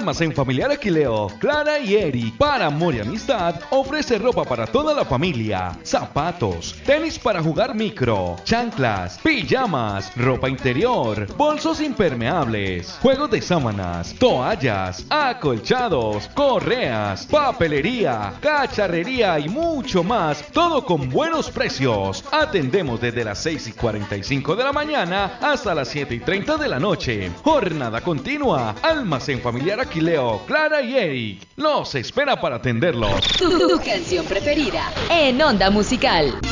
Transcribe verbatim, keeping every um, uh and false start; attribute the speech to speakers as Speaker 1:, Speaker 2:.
Speaker 1: Almacén Familiar Aquileo, Clara y Eric, para amor y amistad, ofrece ropa para toda la familia, zapatos, tenis para jugar micro, chanclas, pijamas, ropa interior, bolsos impermeables, juegos de sábanas, toallas, acolchados, correas, papelería, cacharrería y mucho más, todo con buenos precios. Atendemos desde las seis y cuarenta y cinco de la mañana hasta las siete y treinta de la noche. Jornada continua. Almacén Familiar Aquileo, Clara y Eric los espera para atenderlos.
Speaker 2: Tu, tu canción preferida en Onda Musical.